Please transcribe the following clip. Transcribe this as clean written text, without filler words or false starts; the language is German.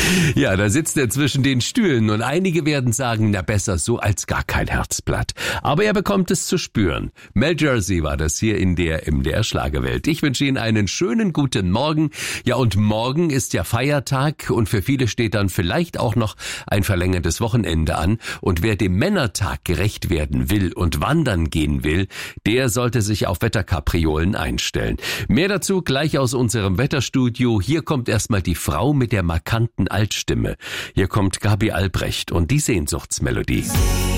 Ja, da sitzt er zwischen den Stühlen und einige werden sagen, na besser so als gar kein Herzblatt. Aber er bekommt es zu spüren. Mel Jersey war das hier in der MDR-Schlagerwelt. Ich wünsche Ihnen einen schönen guten Morgen. Ja, und morgen ist ja Feiertag und für viele steht dann vielleicht auch noch ein verlängertes Wochenende an. Und wer dem Männertag gerecht werden will und wandern gehen will, der sollte sich auf Wetterkapriolen einstellen. Mehr dazu gleich aus unserem Wetterstudio. Hier kommt erstmal die Frau mit der markanten Altstimme. Hier kommt Gabi Albrecht und die Sehnsuchtsmelodie.